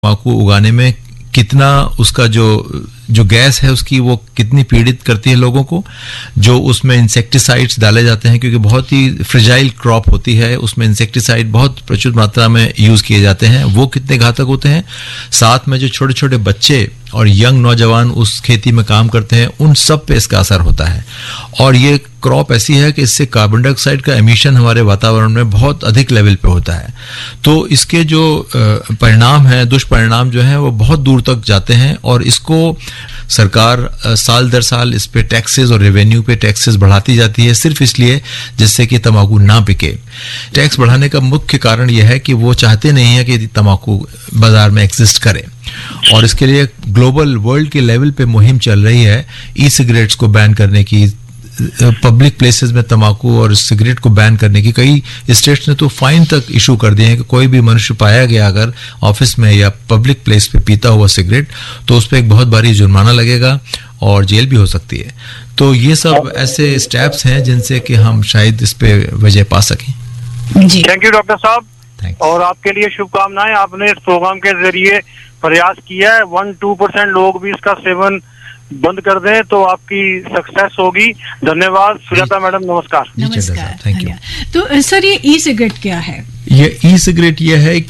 तंबाकू उगाने में कितना उसका जो गैस है उसकी वो कितनी पीड़ित करती है लोगों को, जो उसमें इंसेक्टिसाइड्स डाले जाते हैं क्योंकि बहुत ही फ्रेजाइल क्रॉप होती है, उसमें इंसेक्टिसाइड बहुत प्रचुर मात्रा में यूज किए जाते हैं, वो कितने घातक होते हैं। साथ में जो छोटे छोटे बच्चे और यंग नौजवान उस खेती में काम करते हैं, उन सब पे इसका असर होता है। और ये क्रॉप ऐसी है कि इससे कार्बन डाइऑक्साइड का एमिशन हमारे वातावरण में बहुत अधिक लेवल पे होता है। तो इसके जो परिणाम है, दुष्परिणाम जो है वो बहुत दूर तक जाते हैं। और इसको सरकार साल दर साल इस पे टैक्सेस और रेवेन्यू पे टैक्सेस बढ़ाती जाती है, सिर्फ इसलिए जिससे कि तंबाकू ना बिके। टैक्स बढ़ाने का मुख्य कारण यह है कि वो चाहते नहीं है कि तंबाकू बाजार में एग्जिस्ट करे। और इसके लिए ग्लोबल वर्ल्ड के लेवल पे मुहिम चल रही है ई सिगरेट्स को बैन करने की, पब्लिक प्लेसेस में तंबाकू और सिगरेट को बैन करने की। कई स्टेट्स ने तो फाइन तक इशू कर दिए हैं कि कोई भी मनुष्य पाया गया अगर ऑफिस में या पब्लिक प्लेस पे पीता हुआ सिगरेट, तो उस पर एक बहुत भारी जुर्माना लगेगा और जेल भी हो सकती है। तो ये सब ऐसे स्टेप्स हैं जिनसे कि हम शायद इस पे वजह पा सकें। जी, थैंक यू डॉक्टर साहब, और आपके लिए शुभकामनाएं। आपने इस प्रोग्राम के जरिए प्रयास किया है 1-2% लोग भी इसका सेवन बंद कर दें तो आपकी सक्सेस होगी। धन्यवाद सुजाता मैडम, नमस्कार। नमस्कार, थैंक यू। तो सर ये ई सिगरेट क्या है? ये ई सिगरेट ये है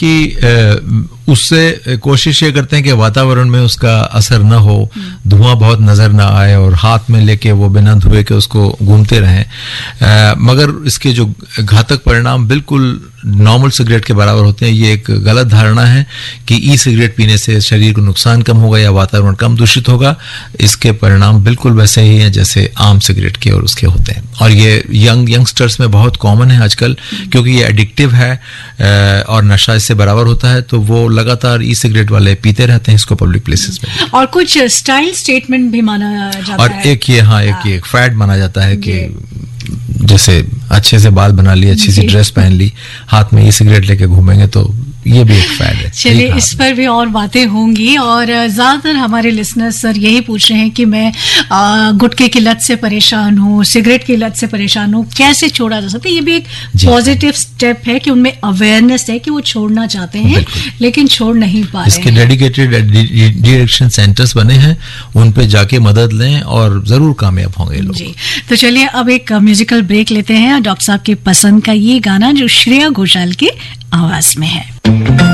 कि उससे कोशिश ये करते हैं कि वातावरण में उसका असर ना हो, धुआं बहुत नजर ना आए और हाथ में लेके वो बिना धुए के उसको घूमते रहें। मगर इसके जो घातक परिणाम बिल्कुल नॉर्मल सिगरेट के बराबर होते हैं। ये एक गलत धारणा है कि ई सिगरेट पीने से शरीर को नुकसान कम होगा या वातावरण कम दूषित होगा। इसके परिणाम बिल्कुल वैसे ही हैं जैसे आम सिगरेट के और उसके होते हैं। और ये यंगस्टर्स में बहुत कॉमन है आजकल, क्योंकि ये एडिक्टिव है और नशा इससे बराबर होता है, तो वो लगातार ई सिगरेट वाले पीते रहते हैं इसको पब्लिक प्लेसेस में। और कुछ स्टाइल स्टेटमेंट भी माना जाता है। और एक ये फैड माना जाता है कि जैसे अच्छे से बाल बना लिए, अच्छी सी ड्रेस पहन ली, हाथ में ई सिगरेट लेके घूमेंगे, तो ये भी एक फैड है। चलिए, इस पर भी और बातें होंगी। और ज्यादातर हमारे लिसनर्स सर यही पूछ रहे हैं कि मैं गुटखे की लत से परेशान हूँ, सिगरेट की लत से परेशान हूँ, कैसे छोड़ा जा सकता है? ये भी एक पॉजिटिव स्टेप है कि उनमें अवेयरनेस है कि वो छोड़ना चाहते हैं लेकिन छोड़ नहीं पा रहे हैं। इसके डेडिकेटेड डिएडिक्शन सेंटर्स बने हैं, उन पे जाके मदद लें और जरूर कामयाब होंगे लोग। जी, तो चलिए अब एक म्यूजिकल ब्रेक लेते हैं। डॉक्टर साहब की पसंद का ये गाना जो श्रेया घोषाल की आवाज में है।